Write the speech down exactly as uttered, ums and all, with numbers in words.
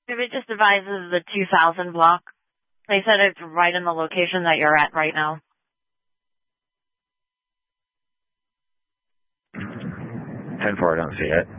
If it just advises the two thousand block. They said it's right in the location that you're at right now. ten four, I don't see it.